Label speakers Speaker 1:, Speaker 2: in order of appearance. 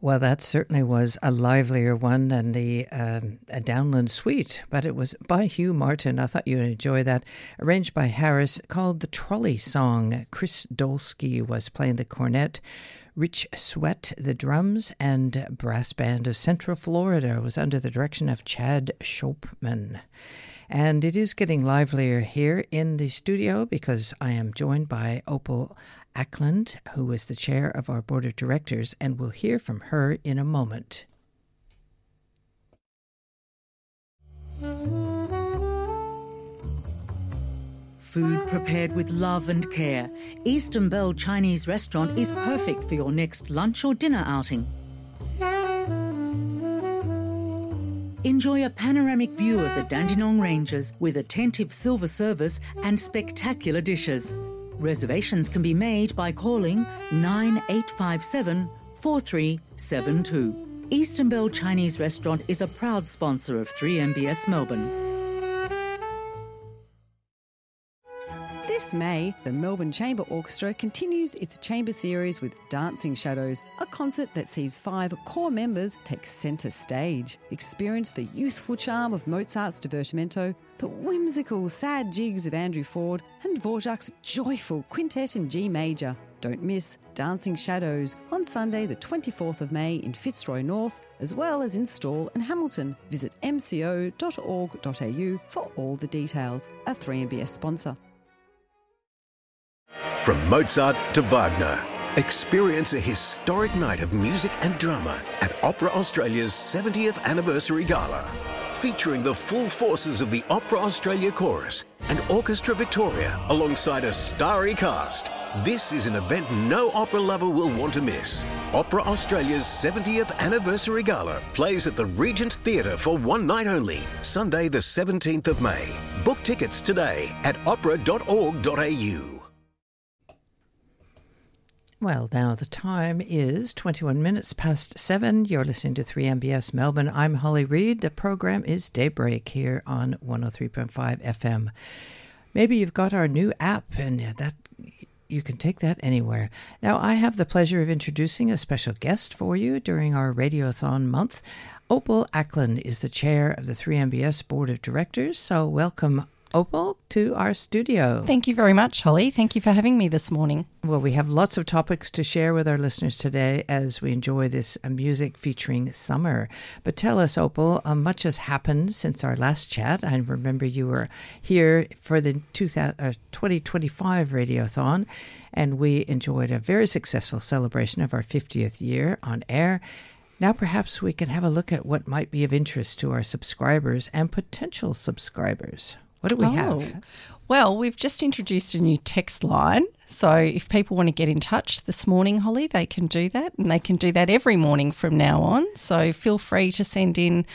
Speaker 1: Well, that certainly was a livelier one than the a Downland Suite, but it was by Hugh Martin. I thought you would enjoy that. Arranged by Harris, called The Trolley Song. Chris Dolsky was playing the cornet. Rich Sweat, the drums, and brass band of Central Florida was under the direction of Chad Shopman. And it is getting livelier here in the studio because I am joined by Opal Ackland, who is the chair of our board of directors, and we'll hear from her in a moment.
Speaker 2: Food prepared with love and care, Eastern Belle Chinese Restaurant is perfect for your next lunch or dinner outing. Enjoy a panoramic view of the Dandenong Ranges with attentive silver service and spectacular dishes. Reservations can be made by calling 9857 4372. Eastern Belle Chinese Restaurant is a proud sponsor of 3MBS Melbourne.
Speaker 3: This May, the Melbourne Chamber Orchestra continues its chamber series with Dancing Shadows, a concert that sees 5 core members take centre stage. Experience the youthful charm of Mozart's Divertimento, the whimsical sad jigs of Andrew Ford, and Dvorak's joyful quintet in G major. Don't miss Dancing Shadows on Sunday the 24th of May in Fitzroy North, as well as in Stawell and Hamilton. Visit mco.org.au for all the details. A 3MBS sponsor.
Speaker 4: From Mozart to Wagner, experience a historic night of music and drama at Opera Australia's 70th Anniversary Gala, featuring the full forces of the Opera Australia Chorus and Orchestra Victoria alongside a starry cast. This is an event no opera lover will want to miss. Opera Australia's 70th Anniversary Gala plays at the Regent Theatre for one night only, Sunday the 17th of May. Book tickets today at opera.org.au.
Speaker 1: Well, now the time is 21 minutes past 7. You're listening to 3MBS Melbourne. I'm Holly Reid. The program is Daybreak here on 103.5 FM. Maybe you've got our new app and that you can take that anywhere. Now, I have the pleasure of introducing a special guest for you during our Radiothon month. Opal Ackland is the chair of the 3MBS Board of Directors. So welcome, Opal, to our studio.
Speaker 5: Thank you very much, Holly. Thank you for having me this morning.
Speaker 1: Well, we have lots of topics to share with our listeners today as we enjoy this music featuring summer. But tell us, Opal, much has happened since our last chat. I remember you were here for the 2025 Radiothon, and we enjoyed a very successful celebration of our 50th year on air. Now perhaps we can have a look at what might be of interest to our subscribers and potential subscribers. What do we have?
Speaker 5: Well, we've just introduced a new text line. So if people want to get in touch this morning, Holly, they can do that. And they can do that every morning from now on. So feel free to send in